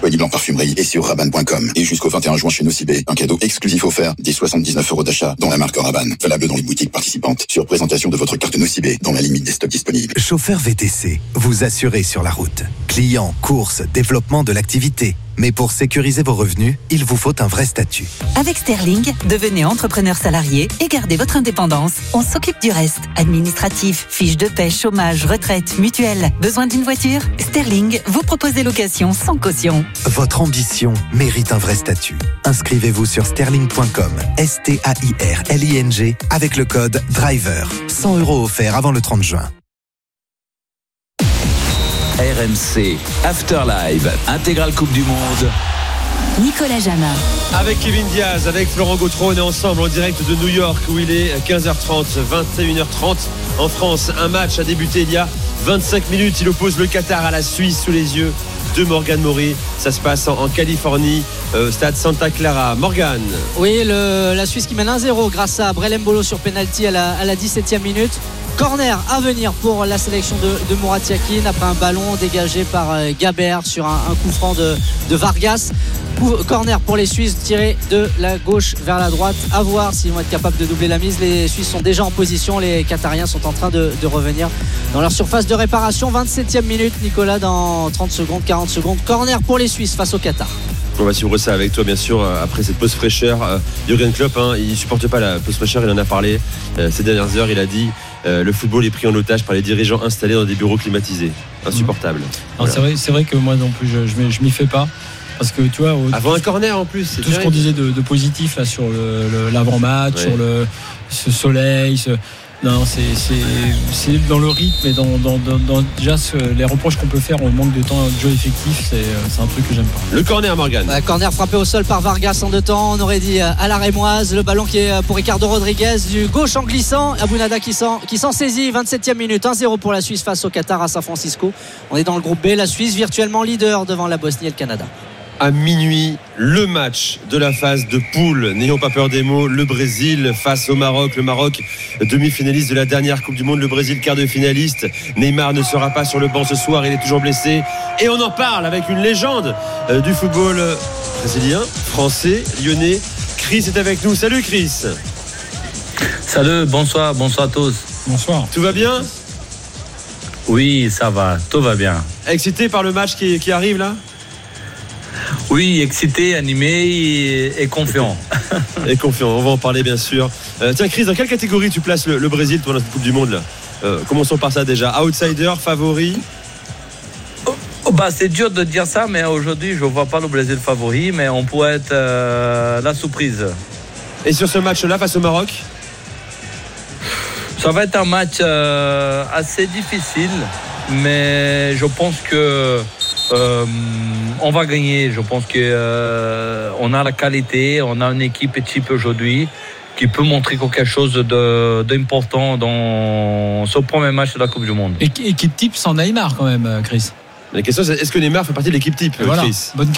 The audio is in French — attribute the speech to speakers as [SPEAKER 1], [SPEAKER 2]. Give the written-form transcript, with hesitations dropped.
[SPEAKER 1] disponible en parfumerie et sur Rabanne.com. Et jusqu'au 21 juin chez Nocibé, un cadeau exclusif offert dès 79 € d'achat dans la marque Rabanne. Valable dans les boutiques participantes. Sur présentation de votre carte Nocibé, dans la limite des stocks disponibles.
[SPEAKER 2] Chauffeur VTC, vous assurez sur la route. Clients, courses, développement de l'activité. Mais pour sécuriser vos revenus, il vous faut un vrai statut.
[SPEAKER 3] Avec Sterling, devenez entrepreneur salarié et gardez votre indépendance. On s'occupe du reste. Administratif, fiches de paie, chômage, retraite, mutuelle. Besoin d'une voiture ? Sterling vous propose des locations sans caution.
[SPEAKER 2] Votre ambition mérite un vrai statut. Inscrivez-vous sur sterling.com, STAIRLING, avec le code DRIVER. 100 € offerts avant le 30 juin.
[SPEAKER 4] RMC Afterlive, intégrale Coupe du Monde.
[SPEAKER 3] Nicolas Jamin.
[SPEAKER 5] Avec Kevin Diaz, avec Florent Gautreau, on est ensemble en direct de New York où il est 15h30, 21h30 en France. Un match a débuté il y a 25 minutes. Il oppose le Qatar à la Suisse sous les yeux de Morgan Maury. Ça se passe en Californie, stade Santa Clara. Morgan.
[SPEAKER 6] Oui, la Suisse qui mène 1-0 grâce à Brelem Bolo sur penalty à la 17e minute. Corner à venir pour la sélection de Murat Yakin après un ballon dégagé par Gabert sur un coup franc de Vargas. Corner pour les Suisses tiré de la gauche vers la droite. À voir s'ils vont être capables de doubler la mise. Les Suisses sont déjà en position. Les Qatariens sont en train de revenir dans leur surface de réparation. 27e minute, Nicolas, dans 30 secondes, 40 secondes. Corner pour les Suisses face au Qatar.
[SPEAKER 5] On va suivre ça avec toi, bien sûr, après cette pause fraîcheur. Jürgen Klopp, il ne supporte pas la pause fraîcheur. Il en a parlé ces dernières heures. Il a dit le football est pris en otage par les dirigeants installés dans des bureaux climatisés. Insupportable.
[SPEAKER 7] Voilà. C'est vrai que moi non plus, je m'y fais pas. Parce que tu vois,
[SPEAKER 5] avant un corner en plus, c'est
[SPEAKER 7] tout terrible. Ce qu'on disait de positif là sur l'avant-match, ouais. Sur ce soleil. Non, c'est dans le rythme et dans déjà les reproches qu'on peut faire au manque de temps de jeu effectif, c'est un truc que j'aime pas.
[SPEAKER 5] Le corner, Morgan.
[SPEAKER 6] Corner frappé au sol par Vargas en 2 temps, on aurait dit à la rémoise. Le ballon qui est pour Ricardo Rodriguez du gauche en glissant. Abounada qui s'en saisit. 27e minute, 1-0 pour la Suisse face au Qatar à San Francisco. On est dans le groupe B, la Suisse virtuellement leader devant la Bosnie et le Canada.
[SPEAKER 5] À minuit, le match de la phase de poule. N'ayons pas peur des mots. Le Brésil face au Maroc. Le Maroc, demi-finaliste de la dernière Coupe du Monde. Le Brésil, quart de finaliste. Neymar ne sera pas sur le banc ce soir. Il est toujours blessé. Et on en parle avec une légende du football brésilien, français, lyonnais. Chris est avec nous. Salut Chris.
[SPEAKER 8] Salut, bonsoir à tous.
[SPEAKER 7] Bonsoir.
[SPEAKER 5] Tout va bien ?
[SPEAKER 8] Oui, ça va. Tout va bien.
[SPEAKER 5] Excité par le match qui arrive là ?
[SPEAKER 8] Oui, excité, animé et confiant.
[SPEAKER 5] Et confiant, on va en parler bien sûr. Tiens Chris, dans quelle catégorie tu places le Brésil pendant cette Coupe du Monde là ? Commençons par ça déjà. Outsider, favori ?
[SPEAKER 8] C'est dur de dire ça, mais aujourd'hui je ne vois pas le Brésil favori, mais on pourrait être la surprise.
[SPEAKER 5] Et sur ce match-là face au Maroc ?
[SPEAKER 8] Ça va être un match assez difficile, mais je pense que on va gagner. Je pense que on a la qualité, on a une équipe type aujourd'hui qui peut montrer quelque chose d'important dans ce premier match de la Coupe du Monde.
[SPEAKER 7] Équipe type sans Neymar quand même, Chris.
[SPEAKER 5] La question c'est, est-ce que Neymar fait partie de l'équipe type,
[SPEAKER 7] voilà.
[SPEAKER 5] Chris ?
[SPEAKER 7] Bonne